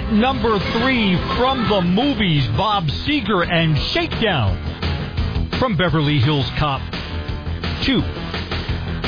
number 3 from the movies, Bob Seger and Shakedown. From Beverly Hills Cop 2.